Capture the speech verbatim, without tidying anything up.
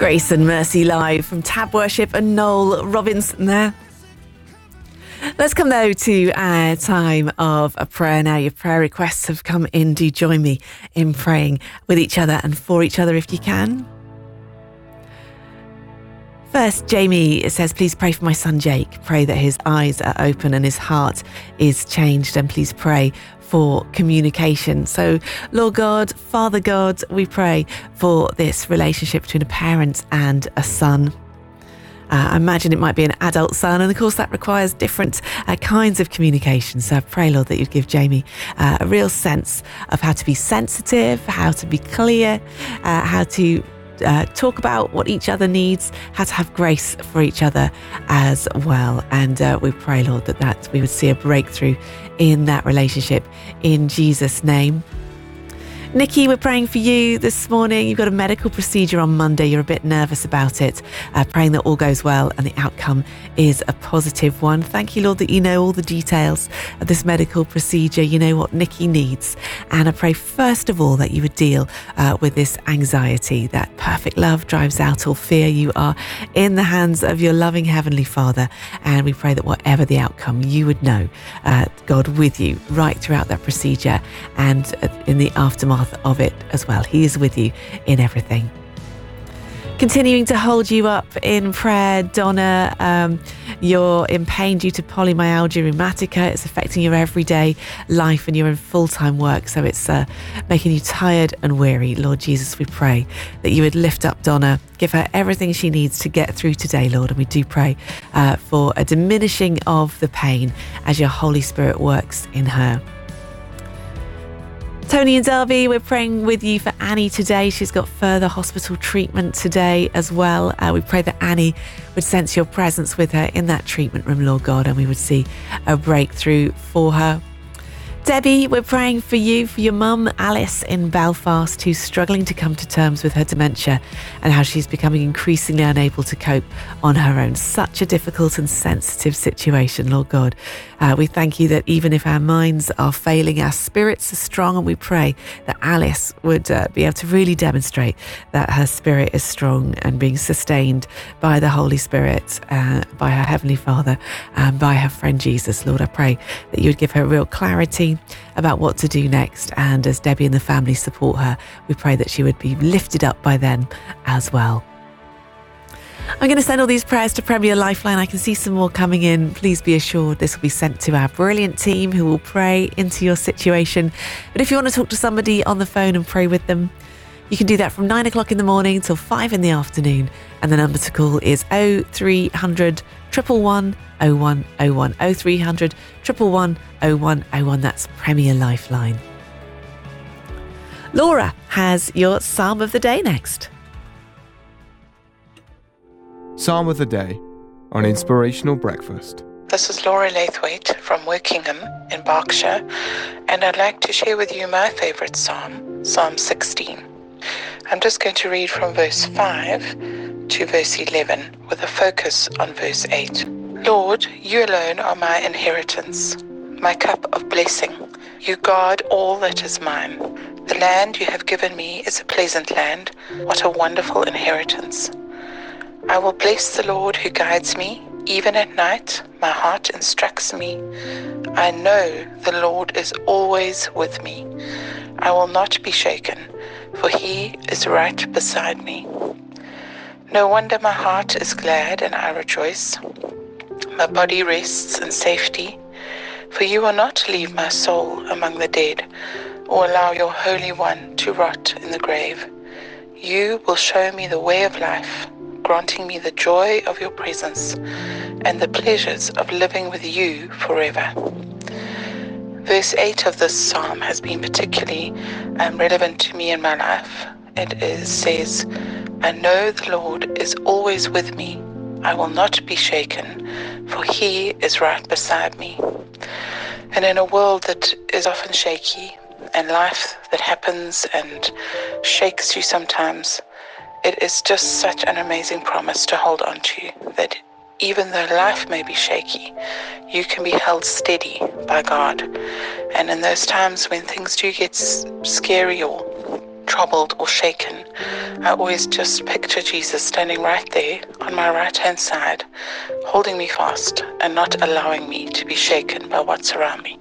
Grace and Mercy live from Tab Worship and Noel Robinson there. Let's come though to our time of a prayer now. Your prayer requests have come in. Do join me in praying with each other and for each other if you can. First, Jamie says, please pray for my son Jake. Pray that his eyes are open and his heart is changed, and please pray for communication. So, Lord God, Father God, we pray for this relationship between a parent and a son. Uh, I imagine it might be an adult son, and of course that requires different uh, kinds of communication. So I pray, Lord, that you'd give Jamie uh, a real sense of how to be sensitive, how to be clear, uh, how to Uh, talk about what each other needs, how to have grace for each other as well. And uh, we pray, Lord, that, that we would see a breakthrough in that relationship in Jesus' name. Nikki, we're praying for you this morning. You've got a medical procedure on Monday. You're a bit nervous about it. Uh, praying that all goes well and the outcome is a positive one. Thank you, Lord, that you know all the details of this medical procedure. You know what Nikki needs. And I pray, first of all, that you would deal uh, with this anxiety, that perfect love drives out all fear. You are in the hands of your loving Heavenly Father. And we pray that whatever the outcome, you would know uh, God with you right throughout that procedure and uh, in the aftermath of it as well. He is with you in everything. Continuing to hold you up in prayer, Donna, um, you're in pain due to polymyalgia rheumatica. It's affecting your everyday life and you're in full-time work, so it's uh, making you tired and weary. Lord Jesus, we pray that you would lift up Donna, give her everything she needs to get through today, Lord, and we do pray uh, for a diminishing of the pain as your Holy Spirit works in her. Tony and Derby, we're praying with you for Annie today. She's got further hospital treatment today as well. Uh, we pray that Annie would sense your presence with her in that treatment room, Lord God, and we would see a breakthrough for her. Debbie, we're praying for you, for your mum, Alice, in Belfast, who's struggling to come to terms with her dementia and how she's becoming increasingly unable to cope on her own. Such a difficult and sensitive situation, Lord God. Uh, we thank you that even if our minds are failing, our spirits are strong, and we pray that Alice would uh, be able to really demonstrate that her spirit is strong and being sustained by the Holy Spirit, uh, by her Heavenly Father, and by her friend Jesus. Lord, I pray that you would give her real clarity about what to do next, and as Debbie and the family support her, we pray that she would be lifted up by them as well. I'm going to send all these prayers to Premier Lifeline. I can see some more coming in. Please be assured this will be sent to our brilliant team who will pray into your situation. But if you want to talk to somebody on the phone and pray with them, you can do that from nine o'clock in the morning till five in the afternoon. And the number to call is oh three hundred, one one one, oh one oh one. oh three hundred, one one one, oh one oh one. That's Premier Lifeline. Laura has your Psalm of the Day next. Psalm of the Day on Inspirational Breakfast. This is Laura Laithwaite from Workingham in Berkshire, and I'd like to share with you my favourite psalm, Psalm sixteen. I'm just going to read from verse five to verse eleven with a focus on verse eight. Lord, you alone are my inheritance, my cup of blessing. You guard all that is mine. The land you have given me is a pleasant land. What a wonderful inheritance. I will bless the Lord who guides me. Even at night, my heart instructs me. I know the Lord is always with me. I will not be shaken, for he is right beside me. No wonder my heart is glad and I rejoice. My body rests in safety, for you will not leave my soul among the dead, or allow your Holy One to rot in the grave. You will show me the way of life, granting me the joy of your presence and the pleasures of living with you forever. Verse eight of this psalm has been particularly um, relevant to me in my life. It is, says, I know the Lord is always with me. I will not be shaken, for he is right beside me. And in a world that is often shaky, and life that happens and shakes you sometimes, it is just such an amazing promise to hold on to, that even though life may be shaky, you can be held steady by God. And in those times when things do get scary or troubled or shaken, I always just picture Jesus standing right there on my right-hand side, holding me fast and not allowing me to be shaken by what's around me.